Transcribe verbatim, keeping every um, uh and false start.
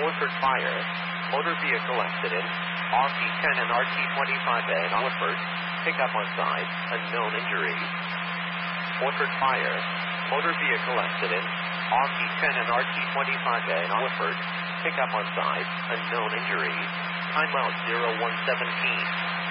Woodford Fire, motor vehicle accident, R T ten and R T twenty-five A in Woodford, pickup on site, unknown injuries. Woodford Fire, motor vehicle accident, R T ten and R T twenty-five A in Woodford, pickup on site, unknown injuries. Time out zero one seventeen.